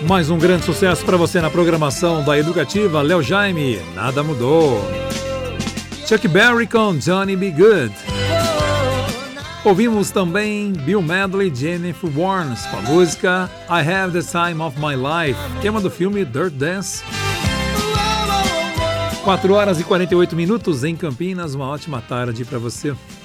Mais um grande sucesso para você na programação da Educativa, Léo Jaime, Nada Mudou. Chuck Berry com Johnny B. Good. Ouvimos também Bill Medley e Jennifer Warnes com a música I Have the Time of My Life, tema do filme Dirt Dance. 4 horas e 48 minutos em Campinas, uma ótima tarde para você.